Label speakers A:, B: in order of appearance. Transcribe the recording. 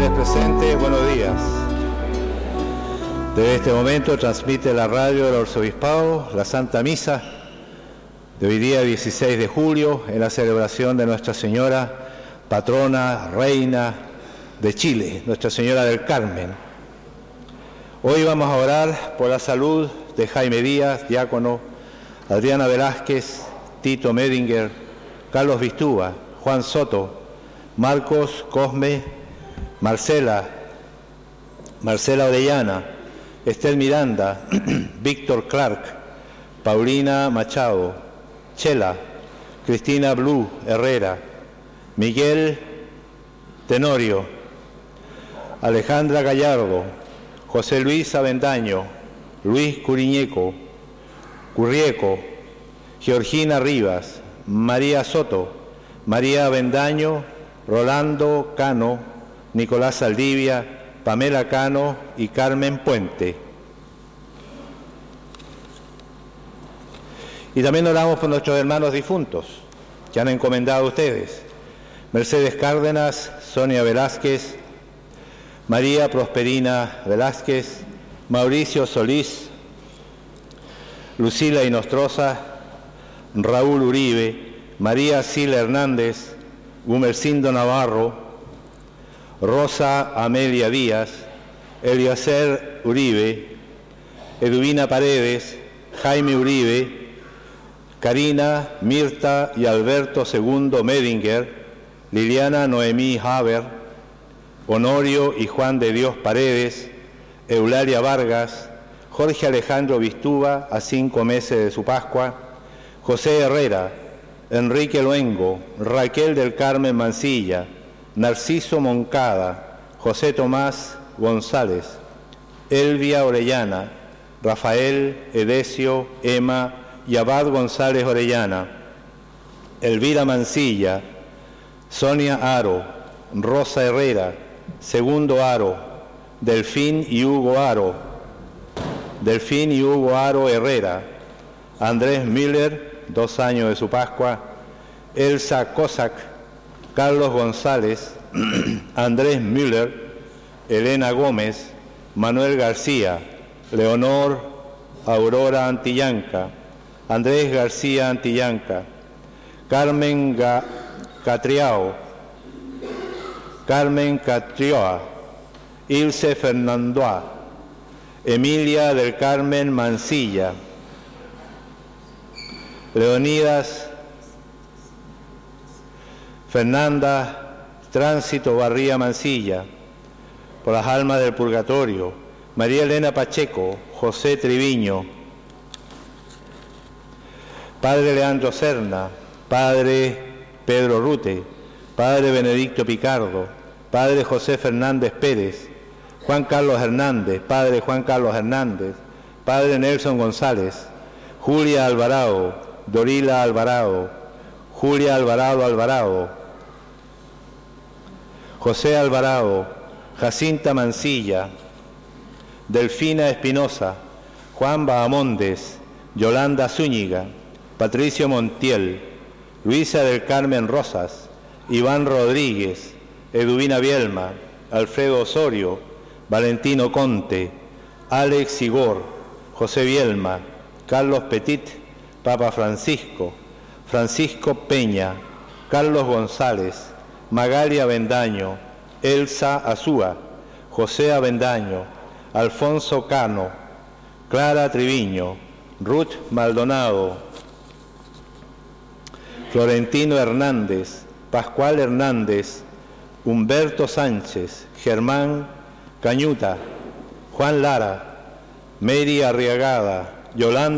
A: fieles presentes, buenos días. Desde este momento transmite la radio del Arzobispado la Santa Misa de hoy día 16 de julio en la celebración de Nuestra Señora, patrona, reina de Chile, Nuestra Señora del Carmen. Hoy vamos a orar por la salud de Jaime Díaz, diácono, Adriana Velázquez, Tito Medinger, Carlos Vistúa, Juan Soto, Marcos Cosme, Marcela Orellana, Estel Miranda, Víctor Clark, Paulina Machado, Chela, Cristina Blue Herrera, Miguel Tenorio, Alejandra Gallardo, José Luis Avendaño, Luis Curieco, Georgina Rivas, María Soto, María Avendaño, Rolando Cano, Nicolás Saldivia, Pamela Cano y Carmen Puente. Y también oramos por nuestros hermanos difuntos que han encomendado a ustedes: Mercedes Cárdenas, Sonia Velázquez, María Prosperina Velázquez, Mauricio Solís, Lucila Inostroza, Raúl Uribe, María Sila Hernández, Gumercindo Navarro, Rosa Amelia Díaz, Eliezer Uribe, Eduvina Paredes, Jaime Uribe, Karina, Mirta y Alberto II Medinger, Liliana Noemí Haber, Honorio y Juan de Dios Paredes, Eulalia Vargas, Jorge Alejandro Vistúa a 5 meses de su Pascua, José Herrera, Enrique Luengo, Raquel del Carmen Mancilla, Narciso Moncada, José Tomás González, Elvia Orellana, Rafael Edesio, Emma y Abad González Orellana, Elvira Mancilla, Sonia Aro, Rosa Herrera, Segundo Aro, Delfín y Hugo Aro Herrera, Andrés Miller, 2 años de su Pascua, Elsa Cossack, Carlos González, Andrés Müller, Elena Gómez, Manuel García, Leonor Aurora Antillanca, Andrés García Antillanca, Carmen Catrioa, Ilse Fernandoa, Emilia del Carmen Mancilla, Leonidas Fernanda Tránsito Barría Mancilla, por las almas del purgatorio, María Elena Pacheco, José Triviño, Padre Leandro Serna, Padre Pedro Rute, Padre Benedicto Picardo, Padre José Fernández Pérez, Juan Carlos Hernández, Padre Juan Carlos Hernández, Padre Nelson González, Julia Alvarado, Dorila Alvarado, Julia Alvarado, José Alvarado, Jacinta Mancilla, Delfina Espinosa, Juan Bahamondes, Yolanda Zúñiga, Patricio Montiel, Luisa del Carmen Rosas, Iván Rodríguez, Eduvina Bielma, Alfredo Osorio, Valentino Conte, Alex Igor, José Bielma, Carlos Petit, Papa Francisco, Francisco Peña, Carlos González, Magali Avendaño, Elsa Azúa, José Avendaño, Alfonso Cano, Clara Triviño, Ruth Maldonado, Florentino Hernández, Pascual Hernández, Humberto Sánchez, Germán Cañuta, Juan Lara, Mary Arriagada, Yolanda